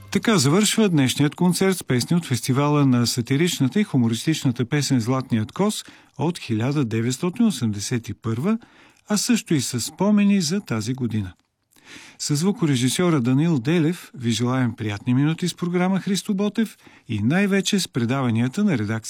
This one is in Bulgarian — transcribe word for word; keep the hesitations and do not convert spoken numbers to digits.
Така завършва днешният концерт с песни от фестивала на сатиричната и хумористичната песен «Златният коз» от хиляда деветстотин осемдесет и първа, а също и с спомени за тази година. Със звукорежисьора Данил Делев ви желаем приятни минути с програма Христо Ботев и най-вече с предаванията на редакция